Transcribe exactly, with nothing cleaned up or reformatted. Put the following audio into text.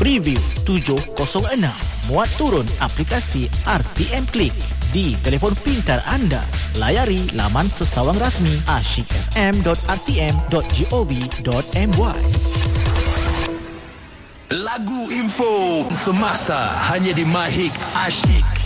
Preview tujuh kosong enam. Muat turun aplikasi R T M Click di telefon pintar anda. Layari laman sesawang rasmi asyik f m dot r t m dot gov dot m y. Lagu info semasa hanya di Mahik Asyik.